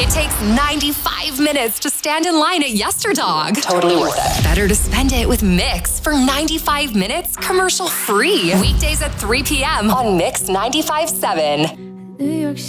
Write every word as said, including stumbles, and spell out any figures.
It takes ninety-five minutes to stand in line at YesterDog. Totally worth it. Better to spend it with Mix for ninety-five minutes commercial free. Weekdays at three p.m. on Mix ninety-five point seven.